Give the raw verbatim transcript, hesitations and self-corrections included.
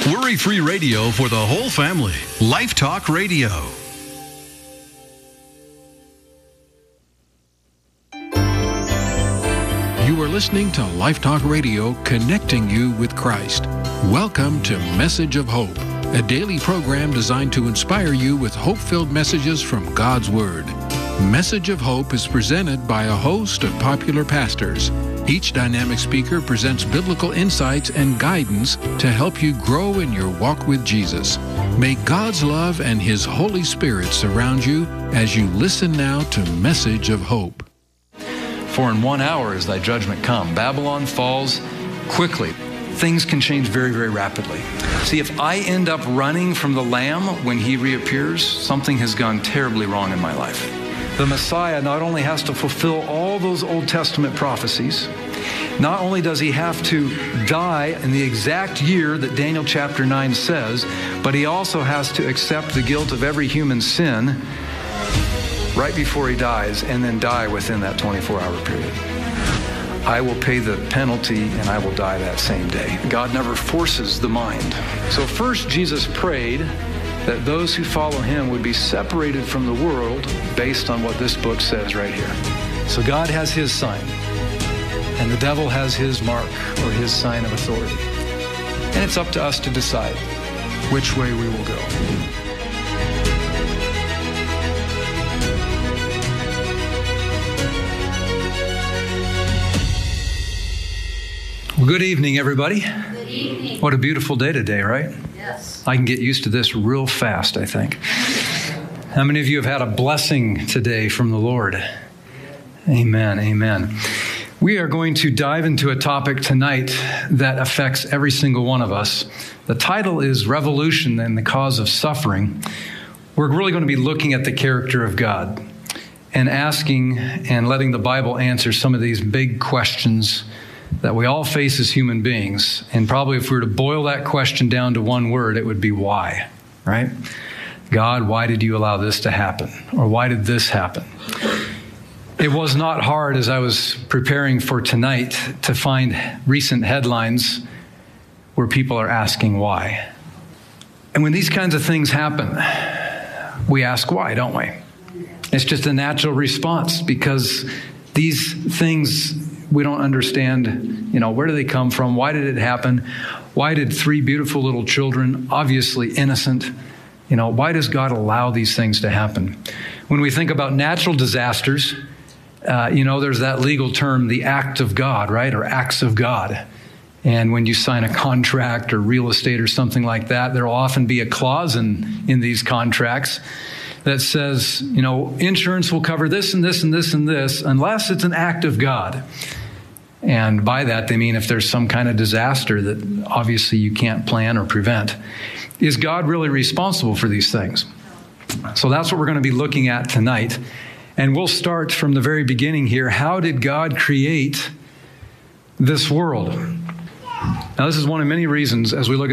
Worry-free radio for the whole family. Life Talk Radio. You are listening to Life Talk Radio, connecting you with Christ. Welcome to Message of Hope, a daily program designed to inspire you with hope-filled messages from God's Word. Message of Hope is presented by a host of popular pastors. Each dynamic speaker presents biblical insights and guidance to help you grow in your walk with Jesus. May God's love and His Holy Spirit surround you as you listen now to Message of Hope. For in one hour is thy judgment come. Babylon falls quickly. Things can change very, very rapidly. See, if I end up running from the Lamb when He reappears, something has gone terribly wrong in my life. The Messiah not only has to fulfill all those Old Testament prophecies, not only does He have to die in the exact year that Daniel chapter nine says, but He also has to accept the guilt of every human sin right before He dies, and then die within that twenty-four hour period. I will pay the penalty and I will die that same day. God never forces the mind. So first Jesus prayed that those who follow Him would be separated from the world based on what this book says right here. So God has His sign, and the devil has his mark or his sign of authority. And it's up to us to decide which way we will go. Well, good evening, everybody. Good evening. What a beautiful day today, right? Yes. I can get used to this real fast, I think. How many of you have had a blessing today from the Lord? Amen, amen. We are going to dive into a topic tonight that affects every single one of us. The title is Revolution and the Cause of Suffering. We're really going to be looking at the character of God and asking and letting the Bible answer some of these big questions that we all face as human beings. And probably if we were to boil that question down to one word, it would be why, right? God, why did you allow this to happen? Or why did this happen? It was not hard as I was preparing for tonight to find recent headlines where people are asking why. And when these kinds of things happen, we ask why, don't we? It's just a natural response because these things we don't understand, you know, where do they come from? Why did it happen? Why did three beautiful little children, obviously innocent, you know, why does God allow these things to happen? When we think about natural disasters, uh, you know, there's that legal term, the act of God, right? Or acts of God. And when you sign a contract or real estate or something like that, there will often be a clause in, in these contracts that says, you know, insurance will cover this and this and this and this, unless it's an act of God. And by that, they mean if there's some kind of disaster that obviously you can't plan or prevent. Is God really responsible for these things? So that's what we're going to be looking at tonight. And we'll start from the very beginning here. How did God create this world? Now, this is one of many reasons as we look at